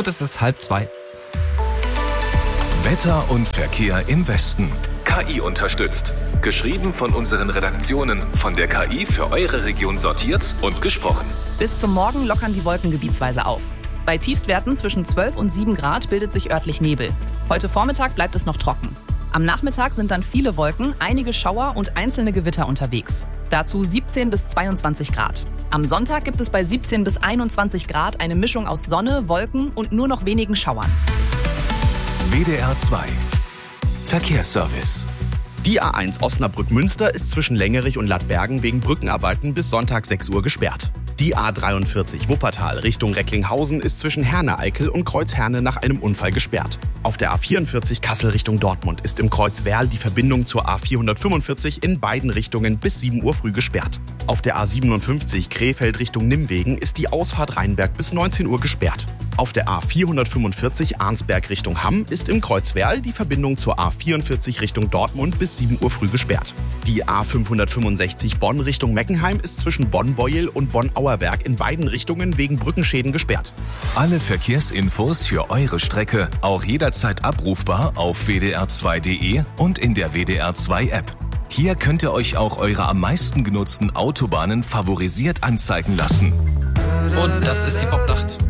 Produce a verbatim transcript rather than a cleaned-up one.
Gut, es ist halb zwei. Wetter und Verkehr im Westen. K I unterstützt. Geschrieben von unseren Redaktionen, von der K I für eure Region sortiert und gesprochen. Bis zum Morgen lockern die Wolken gebietsweise auf. Bei Tiefstwerten zwischen zwölf und sieben Grad bildet sich örtlich Nebel. Heute Vormittag bleibt es noch trocken. Am Nachmittag sind dann viele Wolken, einige Schauer und einzelne Gewitter unterwegs. Dazu siebzehn bis zweiundzwanzig Grad. Am Sonntag gibt es bei siebzehn bis einundzwanzig Grad eine Mischung aus Sonne, Wolken und nur noch wenigen Schauern. W D R zwei Verkehrsservice. Die A eins Osnabrück-Münster ist zwischen Längerich und Lattbergen wegen Brückenarbeiten bis Sonntag sechs Uhr gesperrt. Die A dreiundvierzig Wuppertal Richtung Recklinghausen ist zwischen Herne-Eickel und Kreuzherne nach einem Unfall gesperrt. Auf der A vierundvierzig Kassel Richtung Dortmund ist im Kreuz Werl die Verbindung zur A vierhundertfünfundvierzig in beiden Richtungen bis sieben Uhr früh gesperrt. Auf der A siebenundfünfzig Krefeld Richtung Nimwegen ist die Ausfahrt Rheinberg bis neunzehn Uhr gesperrt. Auf der A vierhundertfünfundvierzig Arnsberg Richtung Hamm ist im Kreuz Werl die Verbindung zur A vierundvierzig Richtung Dortmund bis sieben Uhr früh gesperrt. Die A fünfhundertfünfundsechzig Bonn Richtung Meckenheim ist zwischen Bonn-Beuel und Bonn-Auerberg in beiden Richtungen wegen Brückenschäden gesperrt. Alle Verkehrsinfos für eure Strecke auch jederzeit abrufbar auf w d r zwei punkt d e und in der W D R zwei App. Hier könnt ihr euch auch eure am meisten genutzten Autobahnen favorisiert anzeigen lassen. Und das ist die Popnacht.